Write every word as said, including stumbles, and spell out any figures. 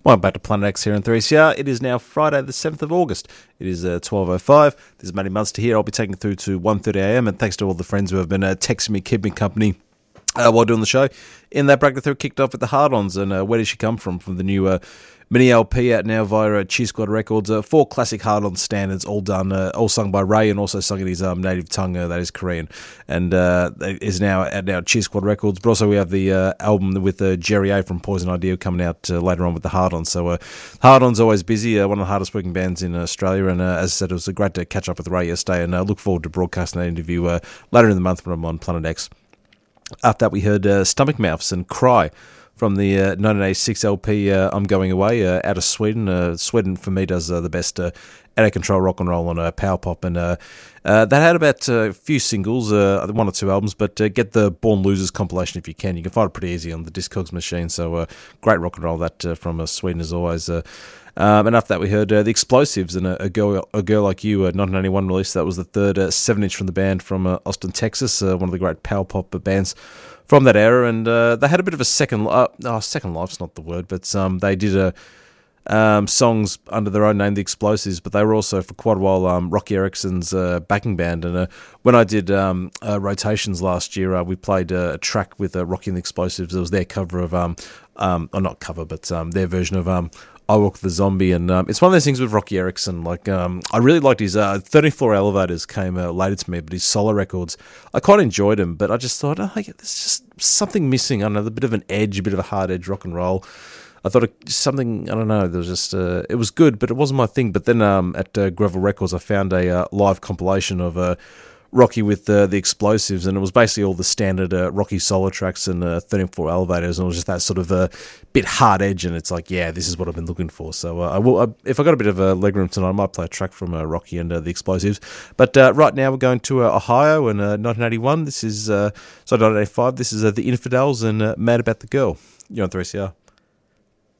Welcome back to Planet X here in three C R. It is now Friday the seventh of August. It is uh, twelve oh five. This is Matty Munster here. I'll be taking through to one thirty a m, and thanks to all the friends who have been uh, texting me, keeping me company uh, while doing the show. In that bracket, they kicked off with the Hard-Ons, and uh, where did she come from? From the new uh, mini L P out now via uh, Cheer Squad Records. Uh, four classic Hard-On standards, all done, uh, all sung by Ray, and also sung in his um, native tongue, uh, that is Korean, and uh, is now at now Cheer Squad Records. But also we have the uh, album with uh, Jerry A from Poison Idea coming out uh, later on with the Hard-On. So uh, Hard-On's always busy, uh, one of the hardest working bands in Australia, and uh, as I said, it was great to catch up with Ray yesterday, and uh, look forward to broadcasting that interview uh, later in the month when I'm on Planet X. After that, we heard uh, Stomach Mouths and Cry from the uh, nineteen eighty-six L P uh, I'm Going Away, uh, out of Sweden. Uh, Sweden, for me, does uh, the best uh, out-of-control rock and roll on uh, power pop. And uh, uh, that had about uh, a few singles, uh, one or two albums, but uh, get the Born Losers compilation if you can. You can find it pretty easy on the Discogs machine. So uh, great rock and roll, that uh, from uh, Sweden as always. Uh, Um, and after that, we heard uh, The Explosives and a, a, girl, a Girl Like You, a nineteen ninety-one release. That was the third uh, seven inch from the band from uh, Austin, Texas, uh, one of the great power pop bands from that era. And uh, they had a bit of a second uh, oh, second life's not the word, but um, they did a, um, songs under their own name, The Explosives, but they were also for quite a while um, Rocky Erickson's uh, backing band. And uh, when I did um, uh, rotations last year, uh, we played uh, a track with uh, Rocky and the Explosives. It was their cover of, um, um, or not cover, but um, their version of um, I Walk the Zombie, and um, it's one of those things with Rocky Erickson. Like, um, I really liked his uh, thirty-four Elevators came uh, later to me, but his solo records, I quite enjoyed him. But I just thought, oh, yeah, there's just something missing. I don't know, a bit of an edge, a bit of a hard edge rock and roll. I thought it, something, I don't know, there was just, uh, it was good, but it wasn't my thing. But then um, at uh, Gravel Records, I found a uh, live compilation of uh, Rocky with uh, the Explosives, and it was basically all the standard uh, Rocky solo tracks and uh, thirty-four Elevators, and it was just that sort of a uh, bit hard edge, and it's like, yeah, this is what I've been looking for. So uh, I will, uh, if I got a bit of a uh, leg room tonight, I might play a track from uh, Rocky and uh, the Explosives. But uh, right now we're going to uh, Ohio and uh, nineteen eighty-one. This is, uh, sorry, nineteen eighty-five. This is uh, the Infidels and uh, Mad About the Girl. You're on three C R.